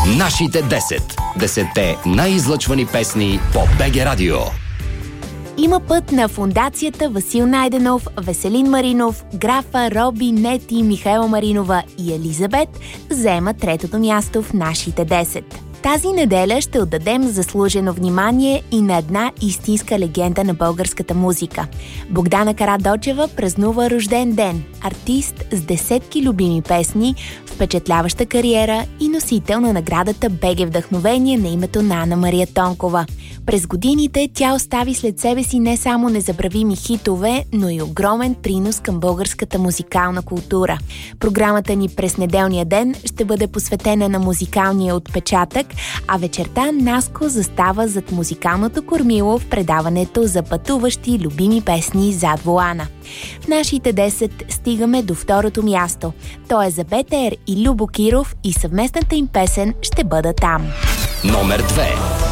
Нашите 10. 10 най-излъчвани песни по БГ Радио. Има път на фондацията Васил Найденов, Веселин Маринов, графа Роби, Нети, Михайла Маринова и Елизабет заема третото място в нашите 10. Тази неделя ще отдадем заслужено внимание и на една истинска легенда на българската музика. Богдана Карадочева празнува рожден ден. Артист с десетки любими песни, впечатляваща кариера и носител на наградата БГ Вдъхновение на името на Ана Мария Тонкова. През годините тя остави след себе си не само незабравими хитове, но и огромен принос към българската музикална култура. Програмата ни през неделния ден ще бъде посветена на музикалния отпечатък, а вечерта Наско застава зад музикалното кормило в предаването за пътуващи любими песни зад волана. В нашите 10 стигаме до второто място. То е за БТР и Любо Киров и съвместната им песен ще бъда там. Номер 2.